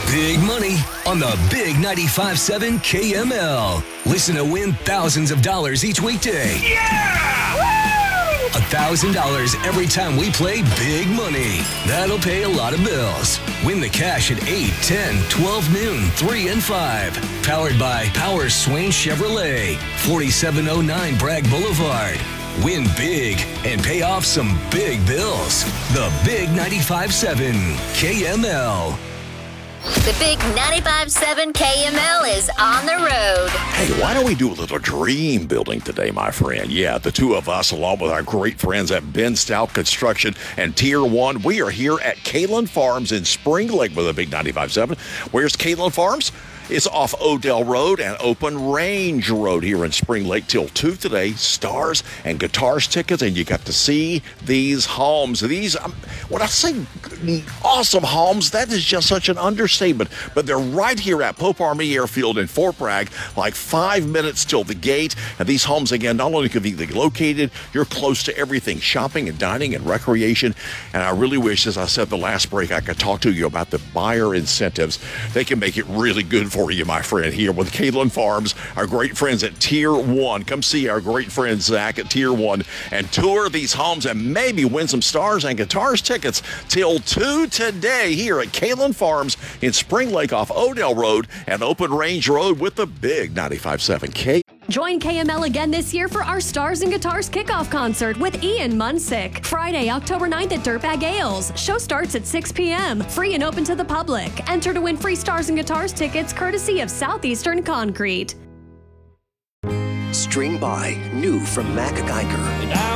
Big money on the Big 95.7 KML. Listen to win thousands of dollars each weekday. Yeah! Woo! $1,000 every time we play Big Money. That'll pay a lot of bills. Win the cash at 8, 10, 12 noon, 3 and 5. Powered by Power Swain Chevrolet, 4709 Bragg Boulevard. Win big and pay off some big bills. The Big 95.7 KML. The Big 95.7 KML is on the road. Hey, why don't we do a little dream building today, my friend? Yeah, the two of us, along with our great friends at Ben Stout Construction and Tier 1, we are here at Kalen Farms in Spring Lake with a Big 95.7. Where's Kalen Farms? It's off Odell Road and Open Range Road here in Spring Lake till 2 today. Stars and guitars tickets, and you got to see these homes. These, when I say awesome homes, that is just such an understatement. But they're right here at Pope Army Airfield in Fort Bragg, like 5 minutes till the gate. And these homes, again, not only conveniently located, you're close to everything, shopping and dining and recreation. And I really wish, as I said the last break, I could talk to you about the buyer incentives. They can make it really good for you, my friend, here with Kalen Farms, our great friends at Tier 1. Come see our great friend Zach at Tier 1 and tour these homes and maybe win some stars and guitars tickets till 2 today here at Kalen Farms in Spring Lake off Odell Road and Open Range Road with the Big 95.7 K. Join KML again this year for our Stars and Guitars kickoff concert with Ian Munsick. Friday, October 9th at Dirtbag Ales. Show starts at 6 p.m. Free and open to the public. Enter to win free Stars and Guitars tickets courtesy of Southeastern Concrete. String by, new from Mac Geiger. And I